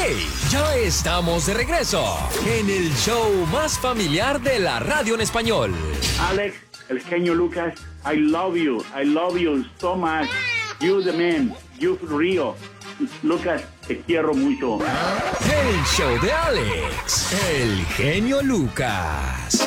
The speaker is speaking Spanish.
Ya estamos de regreso en el show más familiar de la radio en español. Alex, el genio Lucas, I love you so much. You the man, you Rio. Lucas, te quiero mucho. El show de Alex, el genio Lucas.